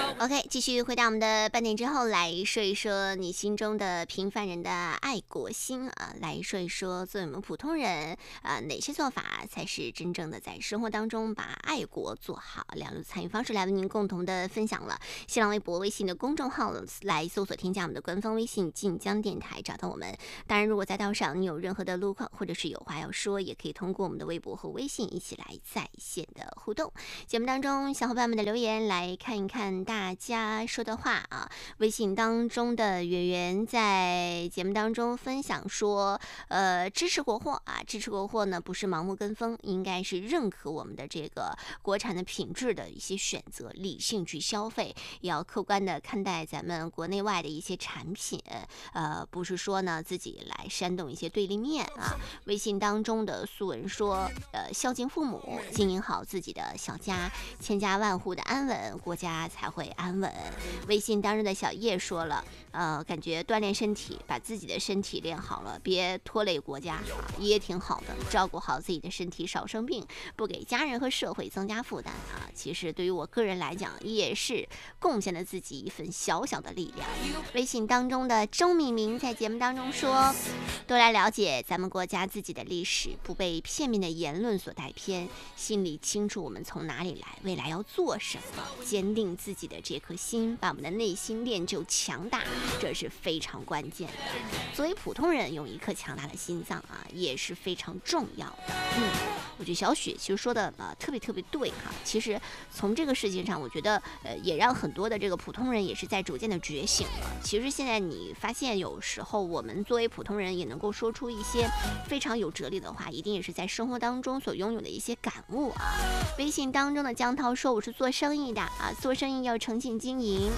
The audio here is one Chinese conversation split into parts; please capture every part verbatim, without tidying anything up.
OK， 继续回到我们的半点之后，来说一说你心中的平凡人的爱国心啊，来说一说作为我们普通人啊，哪些做法才是真正的在生活当中把爱国做好？两路参与方式来为您共同的分享了。新浪微博、微信的公众号来搜索添加我们的官方微信晋江电台，找到我们。当然，如果在道上你有任何的路况或者是有话要说，也可以通过我们的微博和微信一起来在线的互动。节目当中小伙伴们的留言来看一看大家说的话啊。微信当中的圆圆在节目当中分享说，呃，支持国货啊，支持国货呢不是盲目跟风，应该是认可我们的这个国产的品质的一些选择，理性去消费，也要客观的看待咱们国内外的一些产品，呃，不是说呢自己来煽动一些对立面啊。微信当中的素文说，呃，孝敬父母，经营好自己的小家，千家万户的安稳，国家才会安稳。微信当中的小叶说了，呃，感觉锻炼身体，把自己的身体练好了，别拖累国家啊，也挺好的。照顾好自己的身体，少生病，不给家人和社会增加负担啊。其实对于我个人来讲，也是贡献了自己一份小小的力量。微信当中的周敏明在节目当中说，多来了解咱们国家自己的历史，不被片面的言论所带偏，心里清楚我们从哪里来，未来要做什么，坚定自己的这颗心，把我们的内心练就强大，这是非常关键的。作为普通人，有一颗强大的心脏啊，也是非常重要的。嗯，我觉得小雪其实说的呃特别特别对哈。其实从这个事情上，我觉得呃也让很多的这个普通人也是在逐渐的觉醒了。其实现在你发现，有时候我们作为普通人也能够说出一些非常有哲理的话，一定也是在生活当中所拥有的一些感悟啊。微信当中的江涛说，我是做生意的啊，做生意要诚信经营，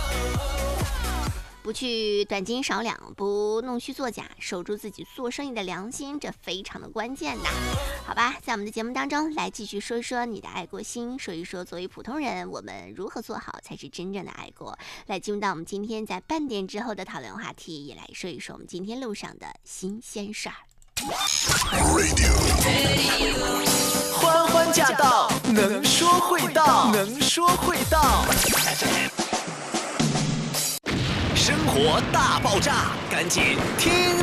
不去短斤少两，不弄虚作假，守住自己做生意的良心，这非常的关键的。好吧，在我们的节目当中来继续说一说你的爱国心，说一说作为普通人我们如何做好才是真正的爱国。来进入到我们今天在半点之后的讨论话题，也来说一说我们今天路上的新鲜事儿。 欢欢驾到，能说会道，能说会道。生活大爆炸，赶紧听